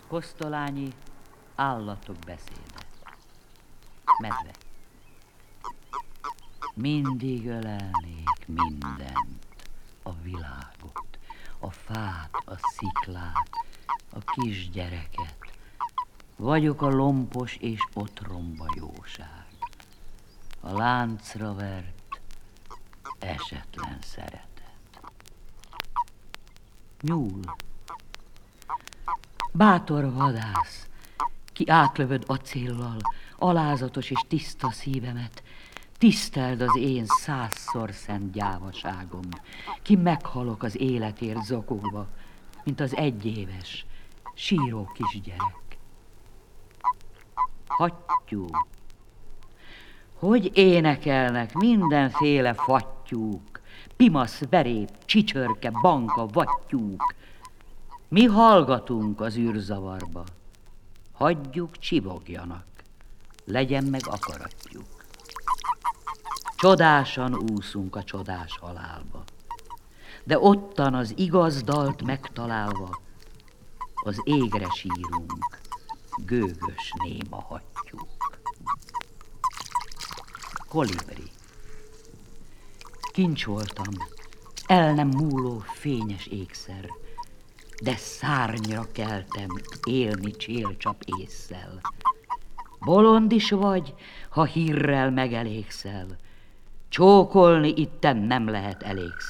Kosztolányi állatok beszéde. Medve. Mindig ölelnék mindent, a világot, a fát, a sziklát, a kisgyereket. Vagyok a lompos és otromba jóság, a láncra vert, esetlen szeretet. Nyúl. Bátor vadász, ki átlövöd acéllal, alázatos és tiszta szívemet, tiszteld az én 100-szor szent gyávaságom, ki meghalok az életért zokogva, mint az egyéves, síró kisgyerek. Hattyú. Hogy énekelnek mindenféle fattyúk, pimasz, verép, csicsörke, banka, vattyúk. Mi hallgatunk az űrzavarba, hagyjuk csivogjanak, legyen meg akaratjuk. Csodásan úszunk a csodás halálba, de ottan az igaz dalt megtalálva, az égre sírunk, gőgös néma hattyúk. Kolibri. Kincs voltam, el nem múló fényes ékszer, de szárnyra keltem élni csélcsap ésszel. Bolond is vagy, ha hírrel megelégszel, csókolni itten nem lehet elégszer.